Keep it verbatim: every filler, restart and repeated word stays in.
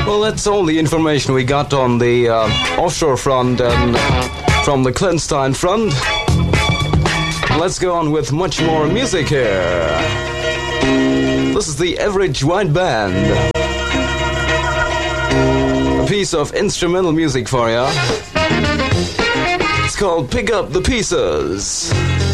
Well, that's all the information we got on the uh, offshore front and from the Clinstein front. Let's go on with much more music here. This is the Average White Band. A piece of instrumental music for you. It's called Pick Up the Pieces.